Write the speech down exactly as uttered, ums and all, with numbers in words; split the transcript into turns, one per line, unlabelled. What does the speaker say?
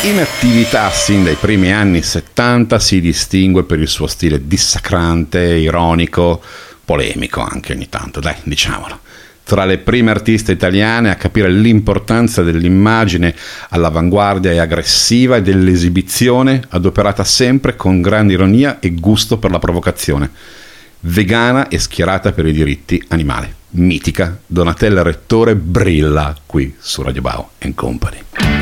In attività sin dai primi anni settanta, si distingue per il suo stile dissacrante, ironico, polemico anche ogni tanto, dai, diciamolo. Tra le prime artiste italiane a capire l'importanza dell'immagine all'avanguardia e aggressiva e dell'esibizione, adoperata sempre con grande ironia e gusto per la provocazione. Vegana e schierata per i diritti animali. Mitica Donatella Rettore brilla qui su Radio Bao and Company.